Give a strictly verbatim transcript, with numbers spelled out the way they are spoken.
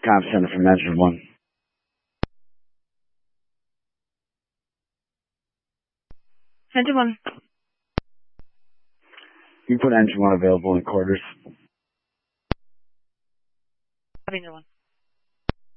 Comm Center from Engine one. Engine one. You put Engine one available in quarters. Copy, Engine one.